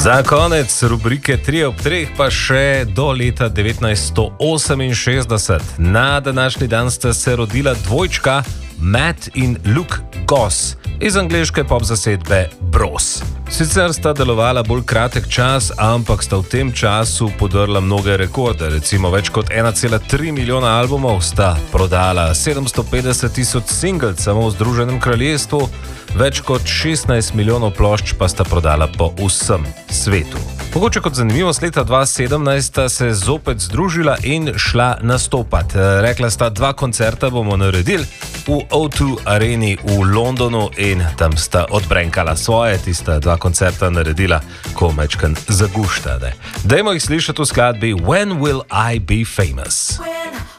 Za konec rubrike 3 ob 3 pa še do leta 1968. Na današnji dan sta se rodila dvojčka Matt in Luke Goss iz angleške pop zasedbe Bros. Sicer sta delovala bolj kratek čas, ampak sta v tem času podrla mnoge rekorde. Recimo več kot 1,3 milijona albumov sta prodala, 750,000 singlov samo v Združenem kraljestvu, več kot 16 milijonov plošč pa sta prodala po vsem svetu. Mogoče kot zanimivost, leta 2017 sta se zopet združila in šla nastopat. Rekla sta, 2 koncerta bomo naredili v O2 areni v Londonu in tam sta odbrenkala svoje, tista 2 koncerta naredila, ko mečkan zagušta. Dajmo jih slišati v skladbi When Will I Be Famous?